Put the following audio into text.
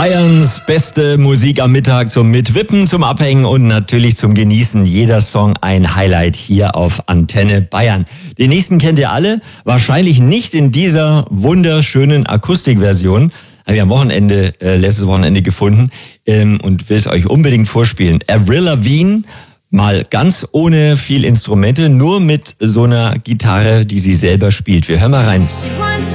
Bayerns beste Musik am Mittag zum Mitwippen, zum Abhängen und natürlich zum Genießen. Jeder Song ein Highlight hier auf Antenne Bayern. Den nächsten kennt ihr alle, wahrscheinlich nicht in dieser wunderschönen Akustikversion. Habe ich am Wochenende, letztes Wochenende gefunden und will es euch unbedingt vorspielen. Avril Lavigne, mal ganz ohne viel Instrumente, nur mit so einer Gitarre, die sie selber spielt. Wir hören mal rein.